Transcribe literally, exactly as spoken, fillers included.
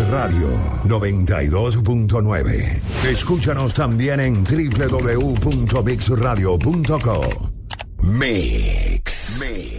Radio noventa y dos punto nueve. Escúchanos también en doble u doble u doble u punto mix radio punto co. Mix. Mix.